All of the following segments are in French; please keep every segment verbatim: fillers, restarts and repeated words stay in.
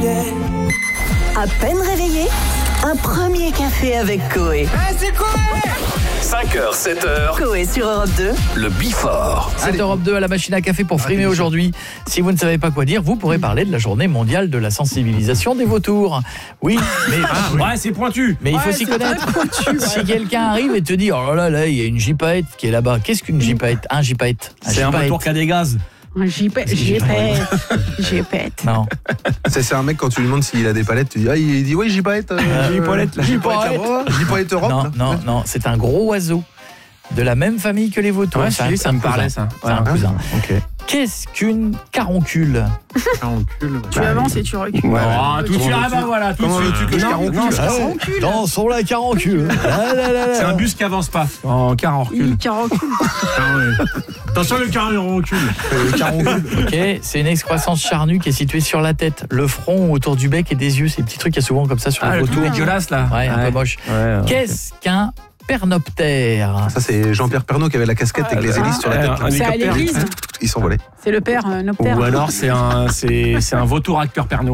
À peine réveillé, un premier café avec Coé. Ah, c'est quoi? cinq heures, sept heures. Coé sur Europe deux. Le Before. C'est Europe deux à la machine à café pour frimer aujourd'hui. Si vous ne savez pas quoi dire, vous pourrez parler de la journée mondiale de la sensibilisation des vautours. Oui, mais Ah, oui. Ouais, c'est pointu. Mais il faut Ouais, s'y c'est connaître. très pointu, ouais. Si quelqu'un arrive et te dit oh là là, là il y a une gypaète qui est là-bas. Qu'est-ce qu'une gypaète? Un gypaète. C'est un gypaète. vautour qui a des gaz. J'y pète, j'y pète, j'y pète. Non. C'est, c'est un mec, quand tu lui demandes s'il a des palettes, tu dis ah, il dit ouais, j'y palette. J'ai une palette, là. J'y palette là-bas, j'y palette Europe. Non, là. non, non, c'est un gros oiseau de la même famille que les vautours. Ouais, C'est un- si, c'est ça un me cousin. parlait, ça. C'est un Ouais. cousin. Ok. Qu'est-ce qu'une caroncule? Tu avances et tu recules. Ouais. Oh, tout de suite, ah bah voilà, tout de Comment suite. veux-tu que je Non, caroncule? non, Ah, c'est- Dansons la caroncule. Là, là, là, là. C'est un bus qui avance pas. En car en recul. Il carocule. Attention, le car en recul. Euh, caroncule. Ok, c'est une excroissance charnue qui est située sur la tête, le front, autour du bec et des yeux. C'est des petits trucs qu'il y a souvent comme ça sur Ah, les le truc vautours. dégueulasse, là. Ouais, un peu moche. Ouais, ouais. Qu'est-ce qu'un pernoptère? Ça, c'est Jean-Pierre Pernaut qui avait la casquette avec les hélices sur la Ouais, tête. un C'est à hélicoptère. l'église. Ils s'envolaient. C'est le père, euh, nos pères. Ou alors c'est un c'est c'est un vautour acteur Pernod.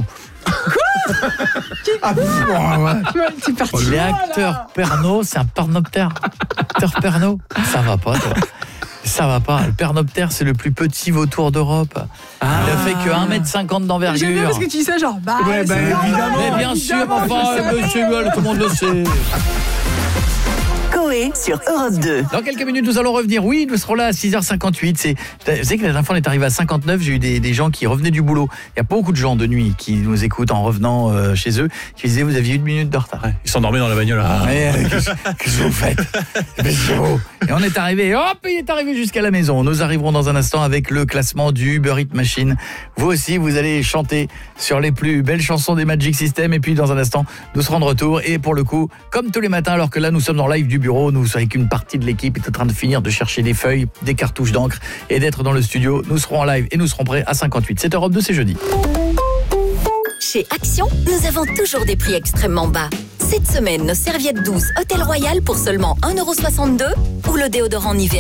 C'est parti. Les acteurs Pernod, c'est un pernoptère. Acteur Pernod, ça va pas, toi. Ça va pas. Le pernoptère, c'est le plus petit vautour d'Europe. Il a fait que un mètre cinquante J'aime bien d'envergure. parce que tu dis ça genre bah, Ouais, bah, c'est normal, évidemment. Mais bien sûr, évidemment, enfin, je savais. monsieur Gueule, tout le monde le sait. Coé sur Europe deux. Dans quelques minutes, nous allons revenir. Oui, nous serons là à six heures cinquante-huit. C'est, vous savez que la dernière fois, on est arrivé à cinquante-neuf. J'ai eu des, des gens qui revenaient du boulot. Il y a beaucoup de gens de nuit qui nous écoutent en revenant euh, chez eux, qui disaient, vous aviez une minute de retard. Ils s'endormaient dans la bagnole. Mais, euh, qu'est-ce qu'est-ce que vous faites? Mais c'est beau. Et on est arrivé, hop, il est arrivé jusqu'à la maison. Nous arriverons dans un instant avec le classement du Uber Eats Machine. Vous aussi, vous allez chanter sur les plus belles chansons des Magic System. Et puis, dans un instant, nous serons de retour. Et pour le coup, comme tous les matins, alors que là, nous sommes en live du bureau, nous savez qu'une partie de l'équipe est en train de finir de chercher des feuilles, des cartouches d'encre et d'être dans le studio. Nous serons en live et nous serons prêts à cinquante-huit. C'est Europe deux, c'est jeudi. Chez Action, nous avons toujours des prix extrêmement bas. Cette semaine, nos serviettes douces Hôtel Royal pour seulement un euro soixante-deux ou le déodorant Nivea